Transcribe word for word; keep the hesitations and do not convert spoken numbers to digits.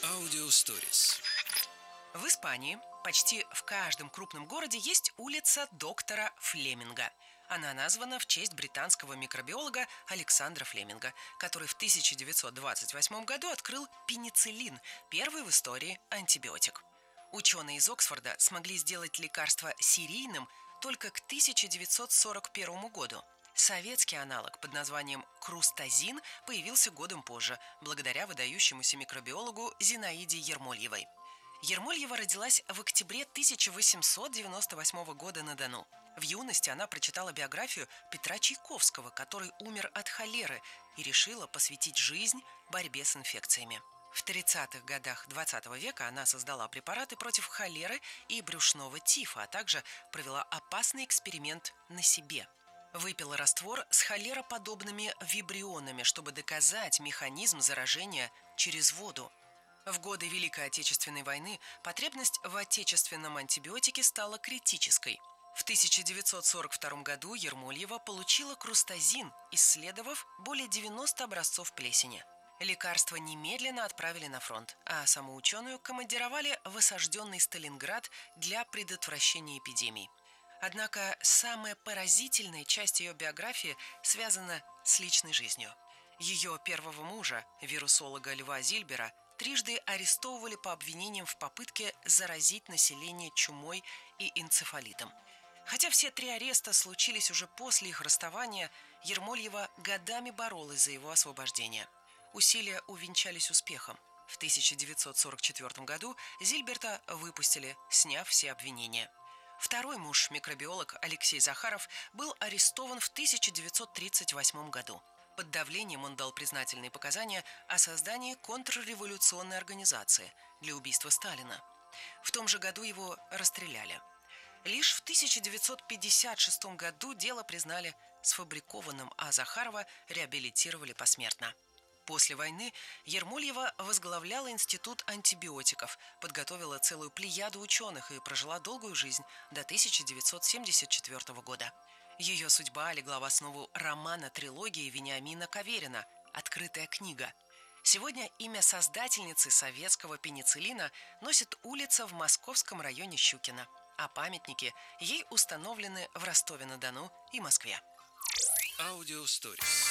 Аудиосторис. В Испании почти в каждом крупном городе есть улица доктора Флеминга. Она названа в честь британского микробиолога Александра Флеминга, который в тысяча девятьсот двадцать восьмом году открыл пенициллин, первый в истории антибиотик. Ученые из Оксфорда смогли сделать лекарство серийным только к тысяча девятьсот сорок первому году. Советский аналог под названием крустазин появился годом позже, благодаря выдающемуся микробиологу Зинаиде Ермольевой. Ермольева родилась в октябре тысяча восемьсот девяносто восьмого года на Дону. В юности она прочитала биографию Петра Чайковского, который умер от холеры, и решила посвятить жизнь борьбе с инфекциями. В тридцатых годах двадцатого века она создала препараты против холеры и брюшного тифа, а также провела опасный эксперимент на себе. Выпила раствор с холероподобными вибрионами, чтобы доказать механизм заражения через воду. В годы Великой Отечественной войны потребность в отечественном антибиотике стала критической. В тысяча девятьсот сорок втором году Ермольева получила крустазин, исследовав более девяноста образцов плесени. Лекарство немедленно отправили на фронт, а саму ученую командировали в осажденный Сталинград для предотвращения эпидемий. Однако самая поразительная часть ее биографии связана с личной жизнью. Ее первого мужа, вирусолога Льва Зильбера, трижды арестовывали по обвинениям в попытке заразить население чумой и энцефалитом. Хотя все три ареста случились уже после их расставания, Ермольева годами боролась за его освобождение. Усилия увенчались успехом. В тысяча девятьсот сорок четвёртом году Зильберта выпустили, сняв все обвинения. Второй муж, микробиолог Алексей Захаров, был арестован в тысяча девятьсот тридцать восьмом году. Под давлением он дал признательные показания о создании контрреволюционной организации для убийства Сталина. В том же году его расстреляли. Лишь в тысяча девятьсот пятьдесят шестом году дело признали сфабрикованным, а Захарова реабилитировали посмертно. После войны Ермольева возглавляла Институт антибиотиков, подготовила целую плеяду ученых и прожила долгую жизнь до тысяча девятьсот семьдесят четвёртого года. Ее судьба легла в основу романа-трилогии Вениамина Каверина «Открытая книга». Сегодня имя создательницы советского пенициллина носит улица в московском районе Щукино, а памятники ей установлены в Ростове-на-Дону и Москве. Аудиосторис.